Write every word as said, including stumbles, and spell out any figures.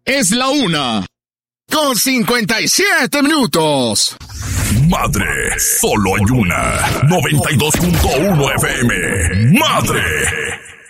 Es la una. Con cincuenta y siete minutos. Madre, solo hay una. noventa y dos punto uno F M. Madre.